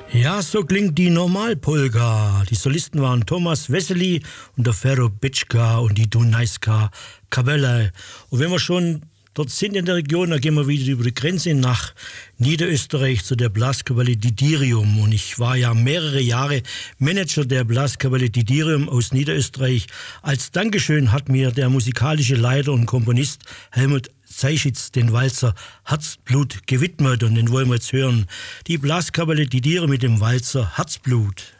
Ja, so klingt die Normalpolka. Die Solisten waren Thomas Wessely und der Ferro Bitschka und die Dunajska Kapelle. Und wenn wir schon dort sind in der Region, dann gehen wir wieder über die Grenze nach Niederösterreich zu der Blaskapelle Didirium. Und ich war ja mehrere Jahre Manager der Blaskapelle Didirium aus Niederösterreich. Als Dankeschön hat mir der musikalische Leiter und Komponist Helmut Zeischitz den Walzer Herzblut gewidmet und den wollen wir jetzt hören. Die Blaskapelle Didirium mit dem Walzer Herzblut.